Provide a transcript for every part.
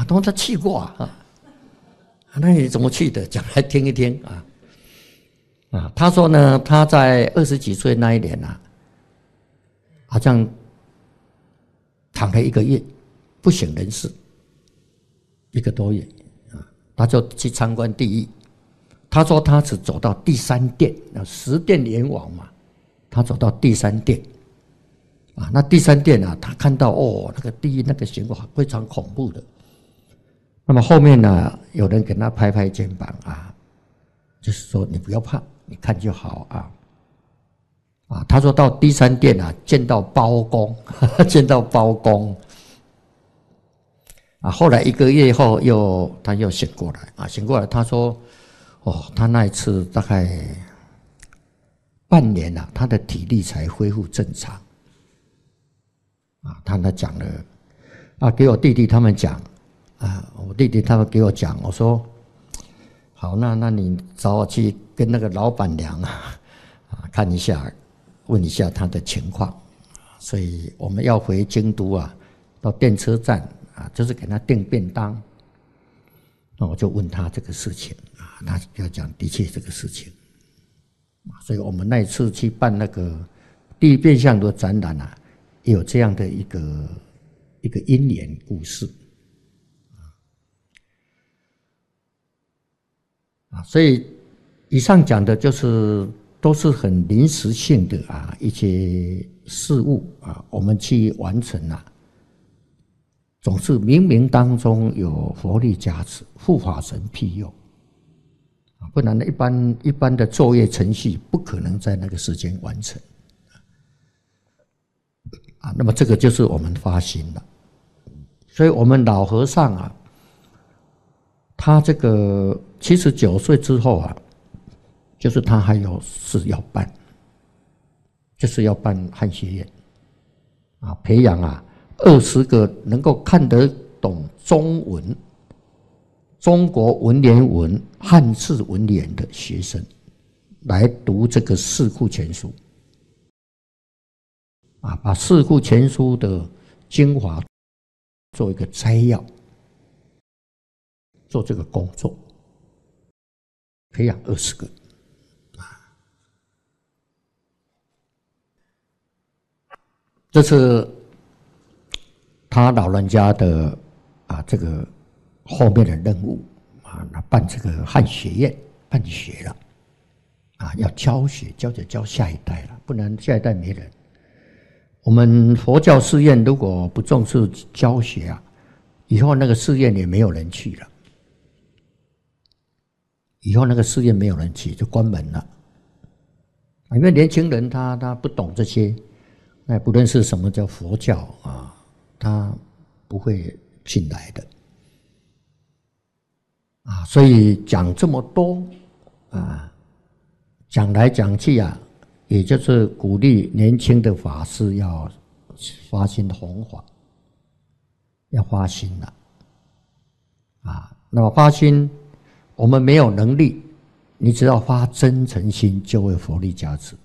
他说他去过啊，那你怎么去的？讲来听一听啊。他说呢，他在20几岁那一年啊，好像躺了1个月，不省人事，1个多月啊，他就去参观地狱。他说他只走到第3殿，10殿阎王嘛，他走到第3殿啊。那第3殿啊，他看到那个地狱那个刑罚非常恐怖的。那么后面呢，有人给他拍拍肩膀啊，就是说你不要怕，你看就好啊。他说到第3殿啊，见到包公，见到包公啊。后来1个月后他又醒过来啊，醒过来他说，他那一次大概半年啊，他的体力才恢复正常啊。他讲了啊，给我弟弟他们讲啊，我弟弟他们给我讲，我说好，那你找我去跟那个老板娘看一下。问一下他的情况，所以我们要回京都啊，到电车站啊，就是给他订便当。那我就问他这个事情啊，他要讲的确这个事情，所以我们那一次去办那个地狱变相的展览啊，也有这样的一个因缘故事啊，所以以上讲的都是很临时性的一些事物我们去完成总是冥冥当中有佛力加持，护法神庇佑不然一般的作业程序不可能在那个时间完成那么这个就是我们发心了。所以我们老和尚他这个79岁之后就是他还有事要办，就是要办汉学院培养20个能够看得懂中文、中国文言文、汉字文言的学生来读这个四库全书把四库全书的精华做一个摘要，做这个工作，培养20个。这是他老人家的这个后面的任务办这个汉学院，办学了要教学，教下一代了，不然下一代没人。我们佛教寺院如果不重视教学以后那个寺院也没有人去了，以后那个寺院没有人去就关门了因为年轻人他不懂这些。那也不认识什么叫佛教他不会进来的所以讲这么多讲来讲去也就是鼓励年轻的法师要发心弘法，要发心了那么发心，我们没有能力，你只要发真诚心，就会佛力加持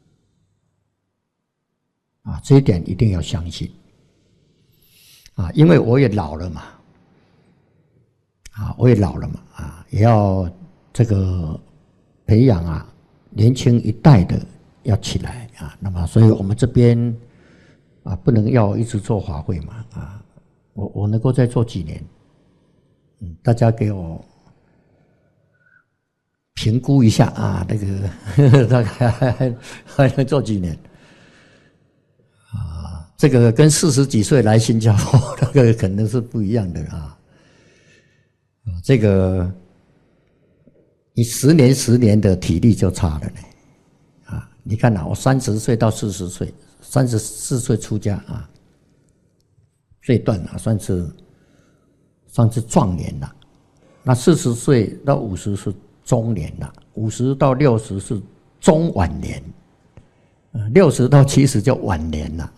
这一点一定要相信因为我也老了嘛也要这个培养年轻一代的要起来那么所以我们这边不能要一直做法会嘛我能够再做几年大家给我评估一下那个大概还能做几年这个跟40几岁来新加坡那个可能是不一样的这个你10年的体力就差了呢你看我30岁到40岁，34岁出家这一段算是壮年了。那40岁到50是中年了，50到60是中晚年，60到70就晚年了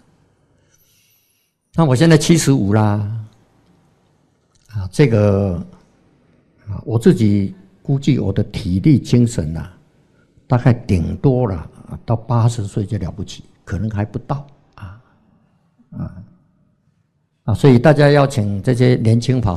那我现在75啦这个我自己估计我的体力精神大概顶多了到80岁就了不起，可能还不到所以大家邀请这些年轻法